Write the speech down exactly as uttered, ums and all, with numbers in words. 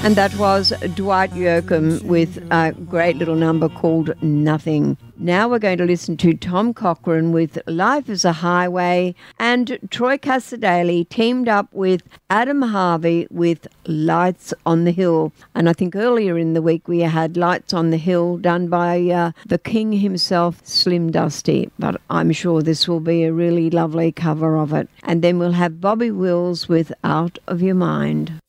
And that was Dwight Yoakam with a great little number called Nothing. Now we're going to listen to Tom Cochrane with Life is a Highway, and Troy Cassar-Daley teamed up with Adam Harvey with Lights on the Hill. And I think earlier in the week we had Lights on the Hill done by uh, the king himself, Slim Dusty. But I'm sure this will be a really lovely cover of it. And then we'll have Bobby Wills with Out of Your Mind.